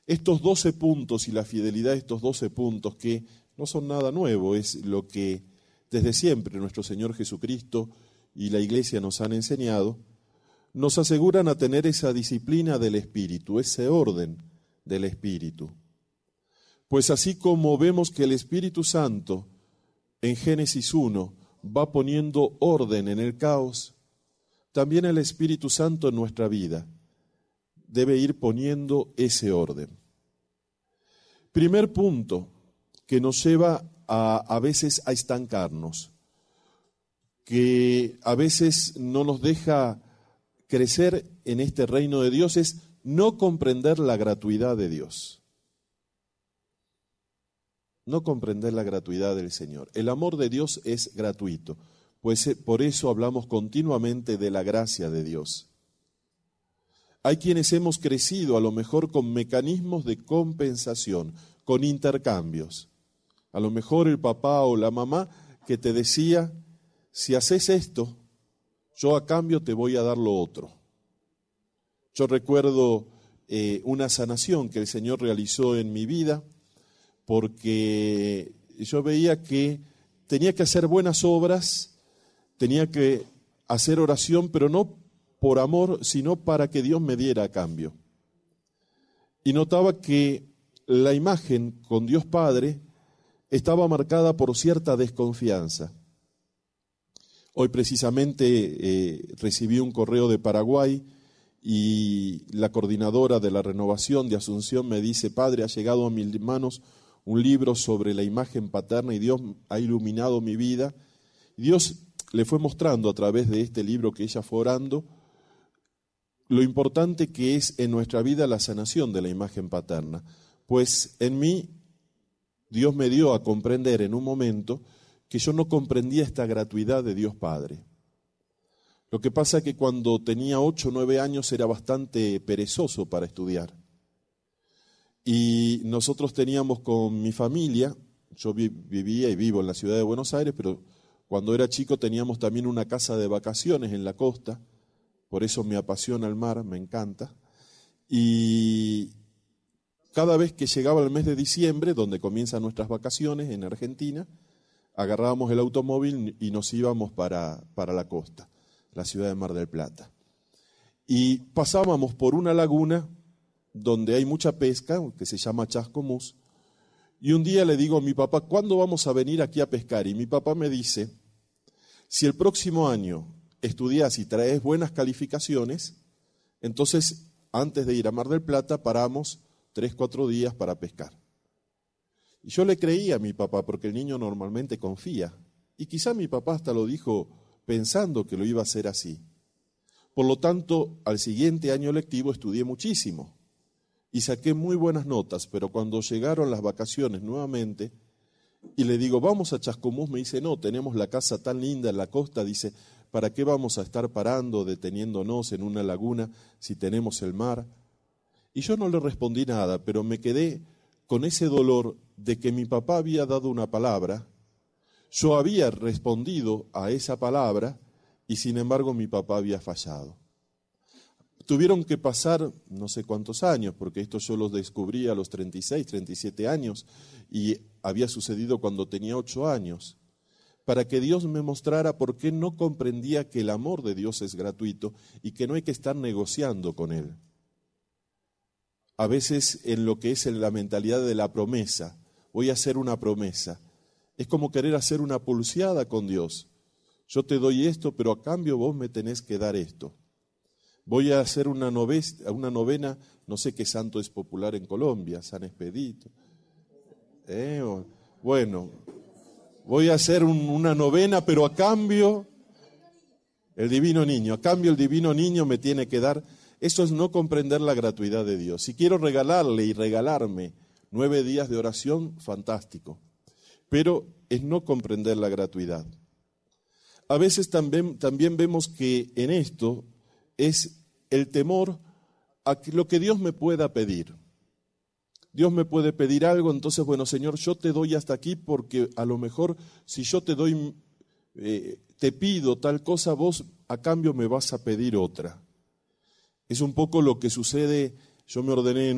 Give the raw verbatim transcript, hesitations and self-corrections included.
estos doce puntos y la fidelidad de estos doce puntos, que no son nada nuevo, es lo que desde siempre nuestro Señor Jesucristo y la Iglesia nos han enseñado, nos aseguran a tener esa disciplina del Espíritu, ese orden del Espíritu. Pues así como vemos que el Espíritu Santo en Génesis uno va poniendo orden en el caos, también el Espíritu Santo en nuestra vida debe ir poniendo ese orden. Primer punto que nos lleva a, a veces a estancarnos, que a veces no nos deja crecer en este reino de Dios, es no comprender la gratuidad de Dios. No comprender la gratuidad del Señor. El amor de Dios es gratuito, pues por eso hablamos continuamente de la gracia de Dios. Hay quienes hemos crecido a lo mejor con mecanismos de compensación, con intercambios. A lo mejor el papá o la mamá que te decía, si haces esto, yo a cambio te voy a dar lo otro. Yo recuerdo eh, una sanación que el Señor realizó en mi vida, porque yo veía que tenía que hacer buenas obras, tenía que hacer oración, pero no por amor, sino para que Dios me diera a cambio. Y notaba que la imagen con Dios Padre estaba marcada por cierta desconfianza. Hoy precisamente eh, recibí un correo de Paraguay y la coordinadora de la renovación de Asunción me dice: Padre, ha llegado a mis manos un libro sobre la imagen paterna y Dios ha iluminado mi vida. Dios le fue mostrando a través de este libro que ella fue orando lo importante que es en nuestra vida la sanación de la imagen paterna. Pues en mí Dios me dio a comprender en un momento que yo no comprendía esta gratuidad de Dios Padre. Lo que pasa es que cuando tenía ocho o nueve años era bastante perezoso para estudiar. Y nosotros teníamos con mi familia, yo vi, vivía y vivo en la ciudad de Buenos Aires, pero cuando era chico teníamos también una casa de vacaciones en la costa, por eso me apasiona el mar, me encanta. Y cada vez que llegaba el mes de diciembre, donde comienzan nuestras vacaciones en Argentina, agarrábamos el automóvil y nos íbamos para, para la costa, la ciudad de Mar del Plata. Y pasábamos por una laguna donde hay mucha pesca, que se llama Chascomús, y un día le digo a mi papá, ¿cuándo vamos a venir aquí a pescar? Y mi papá me dice, si el próximo año estudias y traes buenas calificaciones, entonces antes de ir a Mar del Plata paramos tres, cuatro días para pescar. Y yo le creía a mi papá, porque el niño normalmente confía, y quizá mi papá hasta lo dijo pensando que lo iba a hacer así. Por lo tanto, al siguiente año lectivo estudié muchísimo y saqué muy buenas notas, pero cuando llegaron las vacaciones nuevamente y le digo, vamos a Chascomús, me dice, no, tenemos la casa tan linda en la costa, dice, ¿para qué vamos a estar parando, deteniéndonos en una laguna si tenemos el mar? Y yo no le respondí nada, pero me quedé con ese dolor de que mi papá había dado una palabra, yo había respondido a esa palabra y sin embargo mi papá había fallado. Tuvieron que pasar no sé cuántos años, porque esto yo lo descubrí a los treinta y seis, treinta y siete años y había sucedido cuando tenía ocho años, para que Dios me mostrara por qué no comprendía que el amor de Dios es gratuito y que no hay que estar negociando con Él. A veces en lo que es en la mentalidad de la promesa, voy a hacer una promesa, es como querer hacer una pulseada con Dios. Yo te doy esto, pero a cambio vos me tenés que dar esto. Voy a hacer una, noves, una novena, no sé qué santo es popular en Colombia, San Expedito. Eh, bueno, voy a hacer un, una novena, pero a cambio, el divino niño, a cambio el divino niño me tiene que dar. Eso es no comprender la gratuidad de Dios. Si quiero regalarle y regalarme nueve días de oración, fantástico. Pero es no comprender la gratuidad. A veces también, también vemos que en esto es el temor a lo que Dios me pueda pedir. Dios me puede pedir algo, entonces, bueno, Señor, yo te doy hasta aquí porque a lo mejor si yo te doy, eh, te pido tal cosa, vos a cambio me vas a pedir otra. Es un poco lo que sucede, yo me ordené en